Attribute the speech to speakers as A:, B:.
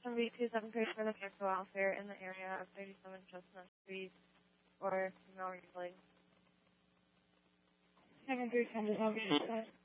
A: Somebody 273 for the vehicle welfare in the area of 37 Chestnut Street or Melrose Lake. 73 10 is obvious.